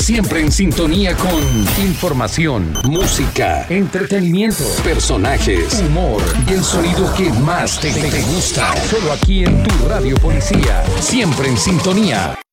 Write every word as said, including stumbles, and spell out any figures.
Siempre en sintonía con información, música, entretenimiento, personajes, humor y el sonido que más te, te gusta. Solo aquí en tu Radio Policía. Siempre en sintonía.